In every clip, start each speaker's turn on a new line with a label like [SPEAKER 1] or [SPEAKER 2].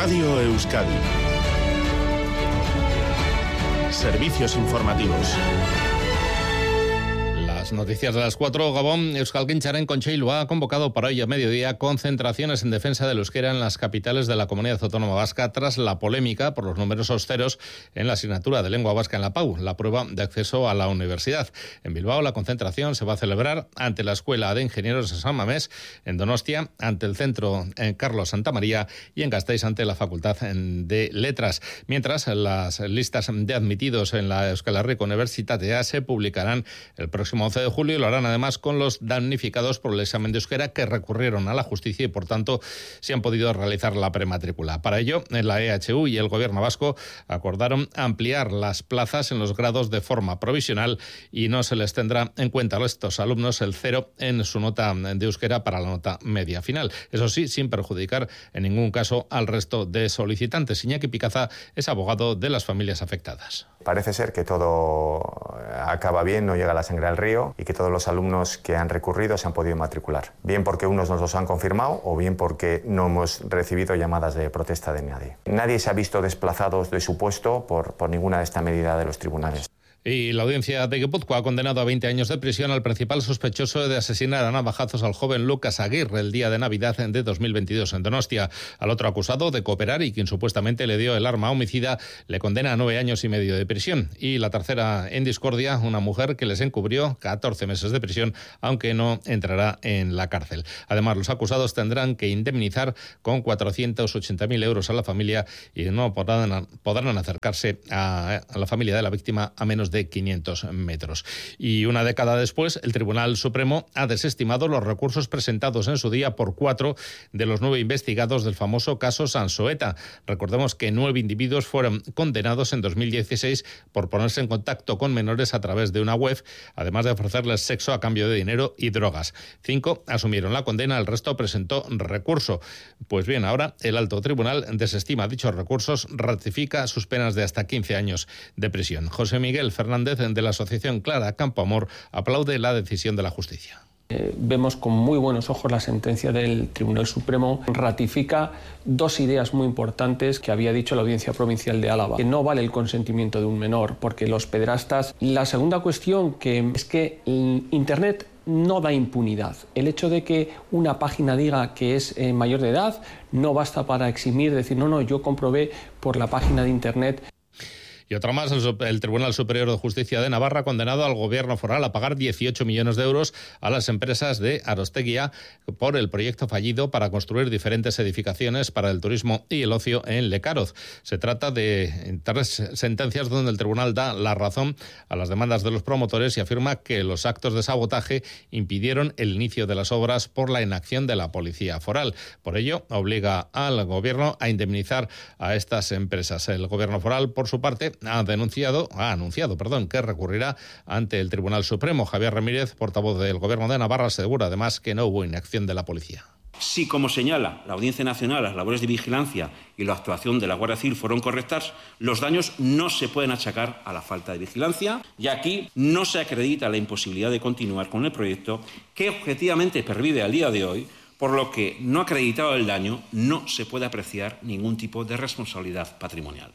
[SPEAKER 1] Radio Euskadi. Servicios informativos.
[SPEAKER 2] Las noticias de las 4, Gabón. Euskalgintzaren Kontseilua ha convocado para hoy a mediodía concentraciones en defensa del euskera en las capitales de la Comunidad Autónoma Vasca tras la polémica por los numerosos ceros en la asignatura de lengua vasca en la PAU, la prueba de acceso a la universidad. En Bilbao la concentración se va a celebrar ante la Escuela de Ingenieros de San Mamés, en Donostia ante el Centro Carlos Santamaría y en Gasteiz ante la Facultad de Letras. Mientras, las listas de admitidos en la Euskal Herriko Universitatea se publicarán el próximo 11 de julio y lo harán además con los damnificados por el examen de euskera que recurrieron a la justicia y por tanto se han podido realizar la prematrícula. Para ello, la EHU y el Gobierno vasco acordaron ampliar las plazas en los grados de forma provisional y no se les tendrá en cuenta a estos alumnos el 0 en su nota de euskera para la nota media final. Eso sí, sin perjudicar en ningún caso al resto de solicitantes. Iñaki Picaza es abogado de las familias afectadas.
[SPEAKER 3] Parece ser que todo acaba bien, no llega la sangre al río y que todos los alumnos que han recurrido se han podido matricular. Bien porque unos nos los han confirmado o bien porque no hemos recibido llamadas de protesta de nadie. Nadie se ha visto desplazado de su puesto por ninguna de estas medidas de los tribunales.
[SPEAKER 2] Y la audiencia de Guipúzcoa ha condenado a 20 años de prisión al principal sospechoso de asesinar a navajazos al joven Lucas Aguirre el día de Navidad de 2022 en Donostia. Al otro acusado de cooperar y quien supuestamente le dio el arma homicida le condena a 9 años y medio de prisión. Y la tercera en discordia, una mujer que les encubrió 14 meses de prisión, aunque no entrará en la cárcel. Además, los acusados tendrán que indemnizar con 480.000 euros a la familia y no podrán acercarse a la familia de la víctima a menos de 500 metros. Y una década después, el Tribunal Supremo ha desestimado los recursos presentados en su día por 4 de los 9 investigados del famoso caso Sansoeta. Recordemos que 9 individuos fueron condenados en 2016 por ponerse en contacto con menores a través de una web, además de ofrecerles sexo a cambio de dinero y drogas. 5 asumieron la condena, el resto presentó recurso. Pues bien, ahora el alto tribunal desestima dichos recursos, ratifica sus penas de hasta 15 años de prisión. José Miguel Fernández, de la asociación Clara Campoamor, aplaude la decisión de la justicia.
[SPEAKER 4] Vemos con muy buenos ojos la sentencia del Tribunal Supremo. Ratifica 2 ideas muy importantes que había dicho la Audiencia Provincial de Álava. Que no vale el consentimiento de un menor, porque los pederastas... La segunda cuestión es que Internet no da impunidad. El hecho de que una página diga que es mayor de edad no basta para eximir, decir, no, yo comprobé por la página de Internet.
[SPEAKER 2] Y otra más, el Tribunal Superior de Justicia de Navarra ha condenado al Gobierno foral a pagar 18 millones de euros a las empresas de Arostegia por el proyecto fallido para construir diferentes edificaciones para el turismo y el ocio en Lecaroz. Se trata de 3 sentencias donde el tribunal da la razón a las demandas de los promotores y afirma que los actos de sabotaje impidieron el inicio de las obras por la inacción de la policía foral. Por ello, obliga al Gobierno a indemnizar a estas empresas. El Gobierno foral, por su parte, ha anunciado que recurrirá ante el Tribunal Supremo. Javier Ramírez, portavoz del Gobierno de Navarra, asegura además que no hubo inacción de la policía.
[SPEAKER 5] Si, como señala la Audiencia Nacional, las labores de vigilancia y la actuación de la Guardia Civil fueron correctas, los daños no se pueden achacar a la falta de vigilancia y aquí no se acredita la imposibilidad de continuar con el proyecto que objetivamente pervive al día de hoy, por lo que, no acreditado el daño, no se puede apreciar ningún tipo de responsabilidad patrimonial.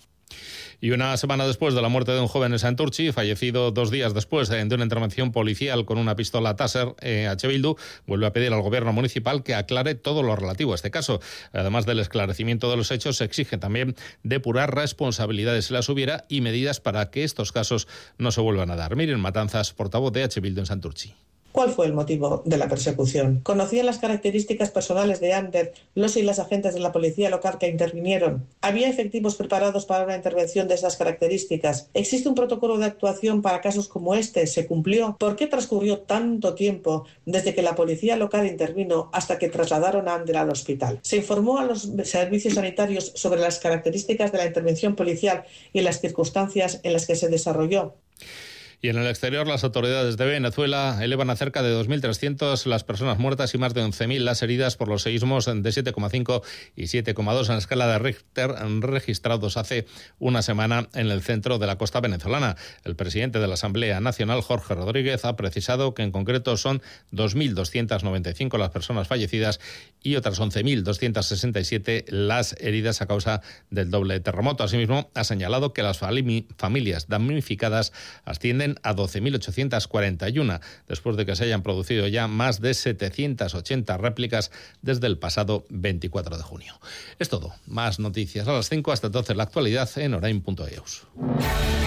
[SPEAKER 2] Y una semana después de la muerte de un joven en Santurtzi, fallecido 2 días después de una intervención policial con una pistola Taser, H. Bildu vuelve a pedir al Gobierno municipal que aclare todo lo relativo a este caso. Además del esclarecimiento de los hechos, se exige también depurar responsabilidades si las hubiera y medidas para que estos casos no se vuelvan a dar. Miren Matanzas, portavoz de H. Bildu en Santurtzi.
[SPEAKER 6] ¿Cuál fue el motivo de la persecución? ¿Conocían las características personales de Ander los y las agentes de la policía local que intervinieron? ¿Había efectivos preparados para una intervención de esas características? ¿Existe un protocolo de actuación para casos como este? ¿Se cumplió? ¿Por qué transcurrió tanto tiempo desde que la policía local intervino hasta que trasladaron a Ander al hospital? ¿Se informó a los servicios sanitarios sobre las características de la intervención policial y las circunstancias en las que se desarrolló?
[SPEAKER 2] Y en el exterior, las autoridades de Venezuela elevan a cerca de 2.300 las personas muertas y más de 11.000 las heridas por los seísmos de 7,5 y 7,2 en la escala de Richter registrados hace una semana en el centro de la costa venezolana. El presidente de la Asamblea Nacional, Jorge Rodríguez, ha precisado que en concreto son 2.295 las personas fallecidas y otras 11.267 las heridas a causa del doble terremoto. Asimismo, ha señalado que las familias damnificadas ascienden a 12.841, después de que se hayan producido ya más de 780 réplicas desde el pasado 24 de junio. Es todo. Más noticias a las 5. Hasta entonces, la actualidad en orain.eus.